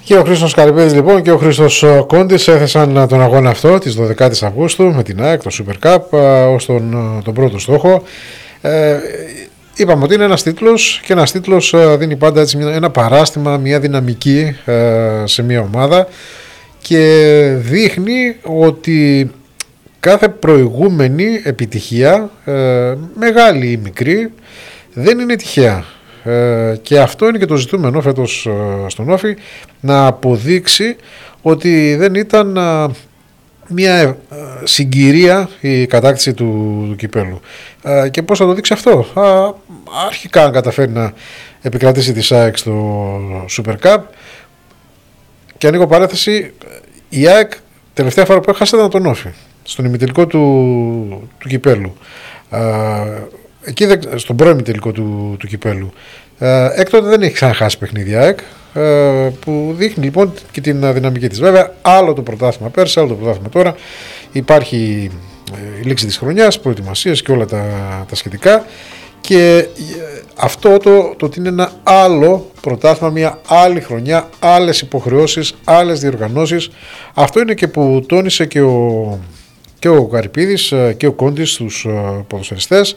Και ο Χρήστος Καρυπίδης λοιπόν και ο Χρήστος Κόντης έθεσαν τον αγώνα αυτό της 12ης Αυγούστου με την ΑΕΚ, το Super Cup, ως τον πρώτο στόχο. Είπαμε ότι είναι ένας τίτλος και ένας τίτλος δίνει πάντα έτσι ένα παράστημα, μια δυναμική σε μια ομάδα και δείχνει ότι κάθε προηγούμενη επιτυχία, μεγάλη ή μικρή, δεν είναι τυχαία. Και αυτό είναι και το ζητούμενο φέτος στον Όφη, να αποδείξει ότι δεν ήταν μια συγκυρία η κατάκτηση του κυπέλου. Και πώς θα το δείξει αυτό? Αρχικά αν καταφέρει να επικρατήσει τη ΑΕΚ στο Super Cup, και ανοίγω παρέθεση, η ΑΕΚ τελευταία φορά που έχασε ήταν τον Όφη στον ημιτελικό του κυπέλου, εκεί στον πρώην ημιτελικό του κυπέλου. Έκτοτε δεν έχει ξαναχάσει παιχνίδια ΑΕΚ, που δείχνει λοιπόν και την δυναμική της. Βέβαια άλλο το πρωτάθλημα πέρσι, άλλο το πρωτάθλημα τώρα, υπάρχει η λήξη της χρονιάς, προετοιμασίες και όλα τα σχετικά, και αυτό το ότι είναι ένα άλλο πρωτάθλημα, μια άλλη χρονιά, άλλες υποχρεώσεις, άλλες διοργανώσεις, αυτό είναι και που τόνισε και ο Καρυπίδης και ο Κόντης στους ποδοσφαιριστές,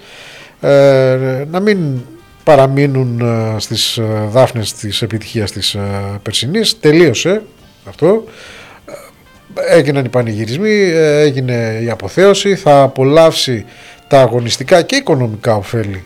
να μην παραμείνουν στις δάφνες της επιτυχίας της περσινής. Τελείωσε αυτό, έγιναν οι πανηγυρισμοί, έγινε η αποθέωση, θα απολαύσει τα αγωνιστικά και οικονομικά ωφέλη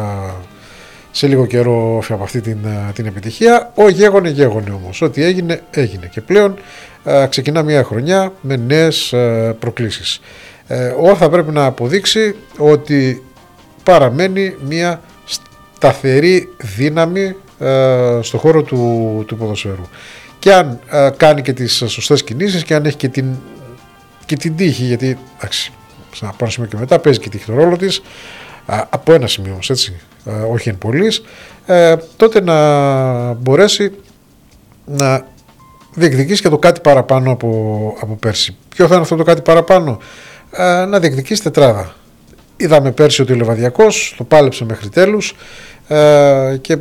σε λίγο καιρό από αυτή την επιτυχία. Ο γέγονε όμως, ό,τι έγινε και πλέον ξεκινά μια χρονιά με νέες προκλήσεις. Θα πρέπει να αποδείξει ότι παραμένει μια σταθερή δύναμη στο χώρο του ποδοσφαίρου, και αν κάνει και τις σωστές κινήσεις και αν έχει και την τύχη, γιατί από ένα σημείο και μετά παίζει και τύχη το ρόλο της, από ένα σημείο όμως, έτσι, όχι εν πολλής, τότε να μπορέσει να διεκδικήσει και το κάτι παραπάνω από πέρσι. Ποιο θα είναι αυτό το κάτι παραπάνω? Να διεκδικήσει τετράδα. Είδαμε πέρσι ότι ο Λεβαδιακός το πάλεψε μέχρι τέλους και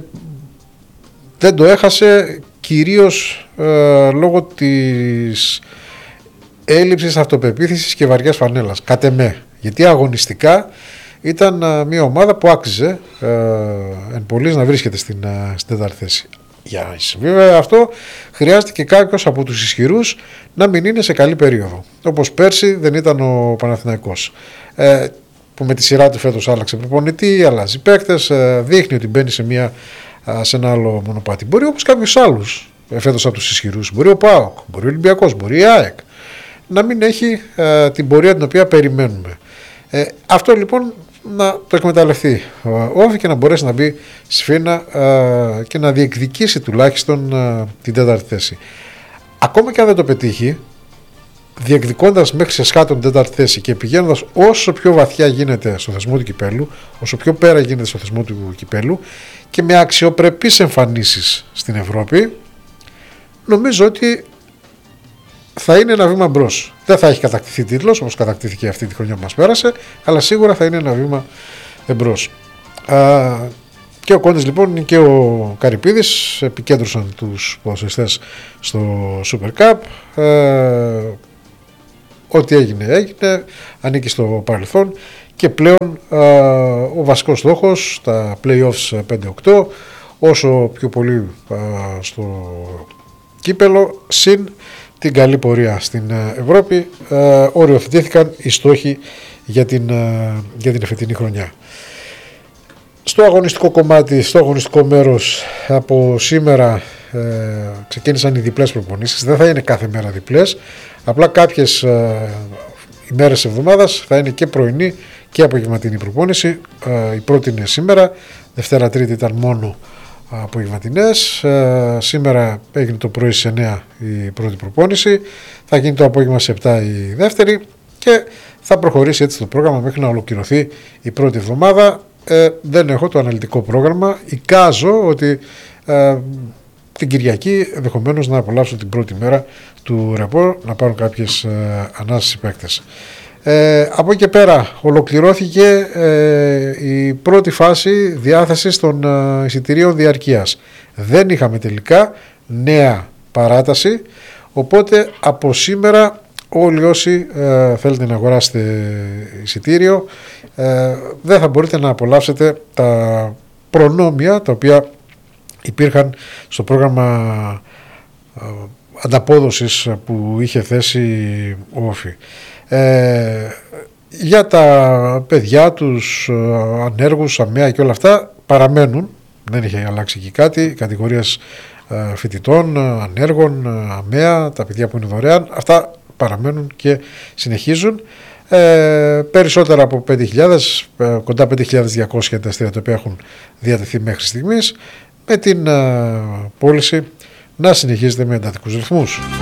δεν το έχασε, κυρίως λόγω της έλλειψης αυτοπεποίθησης και βαριάς φανέλας, κατ' εμέ, γιατί αγωνιστικά ήταν μια ομάδα που άξιζε εν πολλής να βρίσκεται στην τέταρτη θέση. Για να συμβεί αυτό χρειάζεται και κάποιος από τους ισχυρούς να μην είναι σε καλή περίοδο, όπως πέρσι δεν ήταν ο Παναθηναϊκός, που με τη σειρά του φέτος άλλαξε προπονητή, αλλάζει παίκτες, δείχνει ότι μπαίνει σε ένα άλλο μονοπάτι. Μπορεί όπως κάποιους άλλους φέτος από τους ισχυρούς, μπορεί ο ΠΑΟΚ, μπορεί ο Ολυμπιακός, μπορεί η ΑΕΚ, να μην έχει την πορεία την οποία περιμένουμε. Αυτό λοιπόν να το εκμεταλλευτεί ο Όφη και να μπορέσει να μπει σφήνα και να διεκδικήσει τουλάχιστον την τέταρτη θέση. Ακόμα και αν δεν το πετύχει, διεκδικώντας μέχρι σε σκάτω την τέταρτη θέση και πηγαίνοντας όσο πιο βαθιά γίνεται στο θεσμό του κυπέλου, όσο πιο πέρα γίνεται στο θεσμό του κυπέλου και με αξιοπρεπείς εμφανίσεις στην Ευρώπη, νομίζω ότι θα είναι ένα βήμα μπρος. Δεν θα έχει κατακτηθεί τίτλος όπως κατακτήθηκε αυτή τη χρονιά που μας πέρασε, αλλά σίγουρα θα είναι ένα βήμα μπρος. Και ο Κόντης λοιπόν και ο Καρυπίδης επικέντρωσαν τους ποδοσφαιριστές στο Super Cup. Ό,τι έγινε, ανήκει στο παρελθόν και πλέον ο βασικός στόχος, τα play-offs 5-8, όσο πιο πολύ στο κύπελο, συν την καλή πορεία στην Ευρώπη, οριοθετήθηκαν οι στόχοι για την εφετινή χρονιά. Στο αγωνιστικό κομμάτι, στο αγωνιστικό μέρος, από σήμερα ξεκίνησαν οι διπλές προπονήσεις. Δεν θα είναι κάθε μέρα διπλές, απλά κάποιες ημέρες εβδομάδας θα είναι και πρωινή και απογευματινή προπόνηση. Η πρώτη είναι σήμερα, Δευτέρα Τρίτη ήταν μόνο απογευματινές. Σήμερα έγινε το πρωί σε 9 η πρώτη προπόνηση, θα γίνει το απόγευμα σε 7 η δεύτερη και θα προχωρήσει έτσι το πρόγραμμα μέχρι να ολοκληρωθεί η πρώτη εβδομάδα. Δεν έχω το αναλυτικό πρόγραμμα, εικάζω ότι την Κυριακή ενδεχομένως να απολαύσουν την πρώτη μέρα του ρεπό, να πάρουν κάποιες ανάσες οι παίκτες. Από εκεί και πέρα ολοκληρώθηκε η πρώτη φάση διάθεσης των εισιτηρίων διαρκείας. Δεν είχαμε τελικά νέα παράταση, οπότε από σήμερα όλοι όσοι θέλετε να αγοράσετε εισιτήριο δεν θα μπορείτε να απολαύσετε τα προνόμια τα οποία υπήρχαν στο πρόγραμμα ανταπόδοσης που είχε θέσει ο ΟΦΗ. Για τα παιδιά, τους ανέργους, ΑΜΕΑ και όλα αυτά παραμένουν, δεν είχε αλλάξει και κάτι, οι κατηγορίες φοιτητών, ανέργων, ΑΜΕΑ, τα παιδιά που είναι δωρεάν, αυτά παραμένουν και συνεχίζουν. Περισσότερα από 5.000, κοντά 5.200 είναι τα εστία τα οποία έχουν διατεθεί μέχρι στιγμής, με την πώληση να συνεχίζεται με εντατικούς ρυθμούς.